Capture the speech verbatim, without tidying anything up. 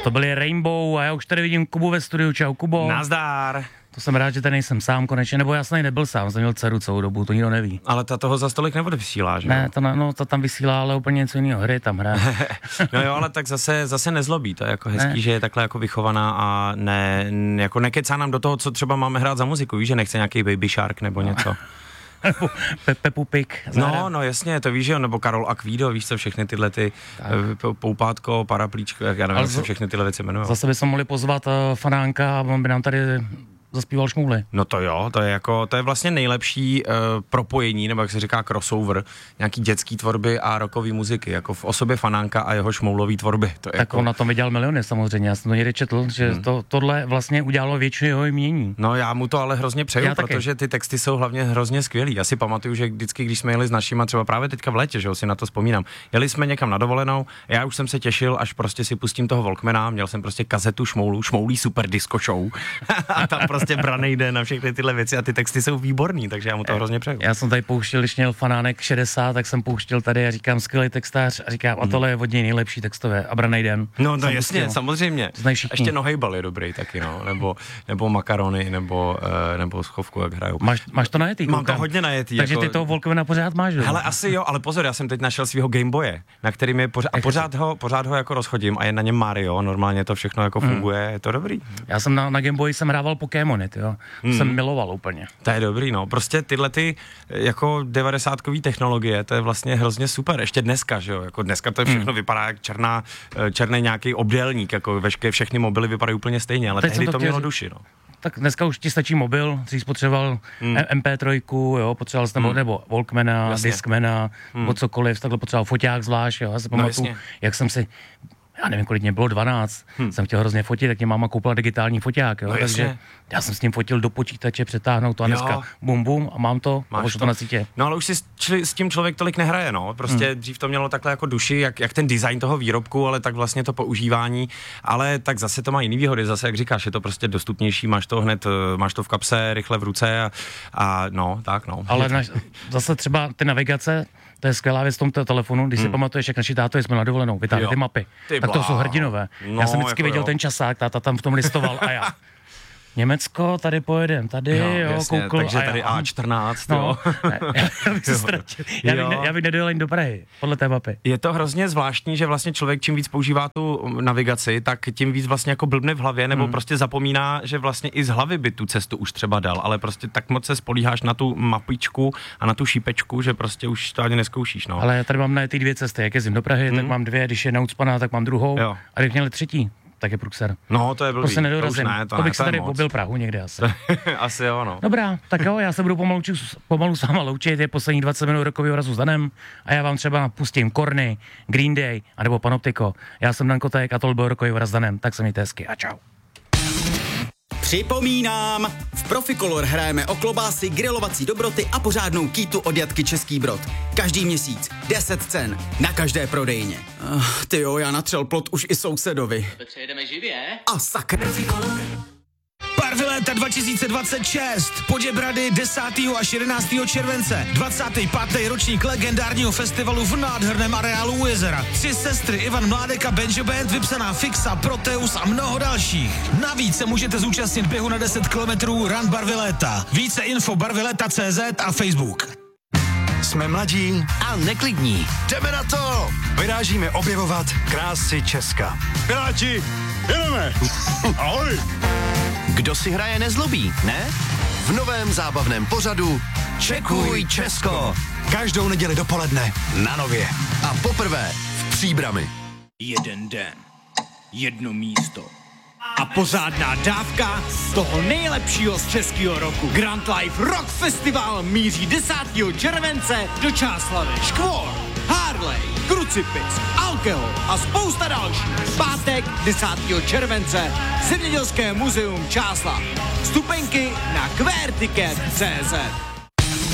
To byly Rainbow a já už tady vidím Kubu ve studiu. Čau, Kubo. Nazdár. To jsem rád, že tady nejsem sám konečně, nebo já jsem nebyl sám, jsem měl dceru celou dobu, to nikdo neví. Ale ta toho za stolik nebude vysílá, že? Ne, to, no, to tam vysílá, ale úplně něco jiného, hry tam hraje. No jo, ale tak zase, zase nezlobí, to je jako hezký, ne. že je takhle jako vychovaná a ne, jako nekecá nám do toho, co třeba máme hrát za muziku, víš, že nechce nějaký Baby Shark nebo něco. Nebo Pe- Pepu Pig. No, no jasně, to víš, že jo, nebo Karol Akvído, víš co, všechny tyhle ty uh, poupátko, paraplíčko, jak já nevím, jak se všechny tyhle věci jmenují. Zase bychom mohli pozvat uh, Fanánka a on by nám tady zaspíval šmůly. No to jo, to je jako, to je vlastně nejlepší uh, propojení, nebo jak se říká crossover, nějaký dětský tvorby a rockové muziky, jako v osobě Fanánka a jeho šmoulový tvorby. To je tak jako... on na tom vydělal miliony samozřejmě, já jsem to někde četl, že hmm. to, tohle vlastně udělalo většinu jeho jmění. No já mu to ale hrozně přeju, já protože taky. ty texty jsou hlavně hrozně skvělý. Já si pamatuju, že vždycky, když jsme jeli s našima, třeba právě teďka v létě, že jo, si na to vzpomínám, jeli jsme někam na dovolenou, já už jsem se těšil, až prostě si pustím toho Walkmana, měl jsem prostě kazetu šmoulu, šmoulí super disco show a tam prostě branej den na všechny tyhle věci a ty texty jsou výborný, takže já mu to hrozně přeju. Já jsem tady pouštěl, když měl Fanánek šedesát, tak jsem pouštěl tady a říkám skvělý textář a říkám, a tohle je od něj nejlepší textové a branej den. No, no jasně, pustil. Samozřejmě. Ještě Nohejbal je dobrý taky, no, nebo, nebo makarony, nebo, uh, nebo schovku, jak hrajou. Máš, máš to najetý? Mám to hodně najetý. Takže jako... ty toho Walkmana pořád máš, jo? Hele, asi jo, ale pozor, já jsem teď našel svého Gameboye, na kterým je pořád, a pořád ho, pořád ho jako rozchodím a je na něm Mario, normálně to všechno jako funguje, hmm. je to dobrý. Já jsem na, na Gameboyi jsem hrával Pokémony, jo, hmm. jsem miloval úplně. To je dobrý, no, prostě tyhle ty jako devadesátkový technologie, to je vlastně hrozně super, ještě dneska, že jo, jako dneska to všechno hmm. vypadá jak černá, černý nějaký obdélník, jako veškeré všechny mobily vypadají úplně stejně, ale teď tehdy to, to mělo duši, no. Tak dneska už ti stačí mobil, dřív potřeboval hmm. em pé tři, jo, potřeboval jsi nebo, hmm. nebo Walkmana, Jasně. Discmana, hmm. nebo cokoliv, takhle potřeboval foťák zvlášť, jo, já si pamatuju, no, jak jsem si, já nevím, kolik mě bylo, dvanáct, hmm. jsem chtěl hrozně fotit, tak mě máma koupila digitální foťák, jo, no, takže jasně. já jsem s tím fotil do počítače, přetáhnout to a dneska bum bum a mám to, a to na sítě. No ale už si s tím člověk tolik nehraje, no, prostě hmm. dřív to mělo takhle jako duši, jak, jak ten design toho výrobku, ale tak vlastně to používání, ale tak zase to má jiný výhody, zase jak říkáš, je to prostě dostupnější, máš to hned, máš to v kapse, rychle v ruce a, a no, tak no. Ale na, zase třeba ty navigace, to je skvělá věc v tomto telefonu, když hmm. si pamatuješ, jak naši táto jsme na dovolenou, vytáhli ty mapy, ty tak to jsou hrdinové. No, já jsem vždycky jako viděl jo. ten časák, táta tam v tom listoval a já. Německo, tady pojedem, tady, no, jo, jasně, koukl. Takže tady á čtrnáct, no, jo. Já, já bych se ztratil. Já bych, ne, já bych nedojel ani do Prahy, podle té mapy. Je to hrozně zvláštní, že vlastně člověk čím víc používá tu navigaci, tak tím víc vlastně jako blbne v hlavě, nebo hmm. prostě zapomíná, že vlastně i z hlavy by tu cestu už třeba dal, ale prostě tak moc se spolíháš na tu mapičku a na tu šípečku, že prostě už to ani neskoušíš, no. Ale já tady mám na ty dvě cesty, jak jezdím do Prahy, hmm. tak mám dvě, když je naucpaná, tak mám druhou, jo. a když měli třetí. Tak je průser. No, to je blbý. To se nedorazím. To, ne, to, to bych ne, se tady pobil Prahu někde asi. Asi jo, no. Dobrá, tak jo, já se budu pomalu, pomalu s váma loučit, je poslední dvacet minut rokového razu s Danem a já vám třeba pustím Korny, Green Day, anebo Panoptiko. Já jsem Dan Kotek a to byl rokový raz s Danem, tak se mějte hezky a čau. Připomínám, v Proficolor hrajeme o klobásy, grilovací dobroty a pořádnou kýtu od Jatky Český Brod. Každý měsíc deset cen na každé prodejně. Uh, tyjo, já natřel plot už i sousedovi. Přejedeme živě? A sakra. Barviléta dva tisíce dvacet šest, Poděbrady desátého až jedenáctého července, dvacátý pátý ročník legendárního festivalu v nádherném areálu u jezera. Tři sestry, Ivan Mládek a Benjo Band, vypsaná Fixa, Proteus a mnoho dalších. Navíc se můžete zúčastnit běhu na deset kilometrů Run Barviléta. Více info barvileta tečka cé zet a Facebook. Jsme mladí a neklidní. Jdeme na to! Vyrážíme objevovat krásy Česka. Piráti, jedeme! Ahoj! Kdo si hraje nezlobí, ne? V novém zábavném pořadu Čekuj Česko! Každou neděli dopoledne na Nově. A poprvé v Příbrami. Jeden den, jedno místo a pořádná dávka toho nejlepšího z českého roku. Grand Life Rock Festival míří desátého července do Čáslavi. Škvor, Harley, Krucipix, Alkohol a spousta dalších. Pátek desátého července Zemědělské muzeum Čáslav. Vstupenky na queerticket tečka cé zet.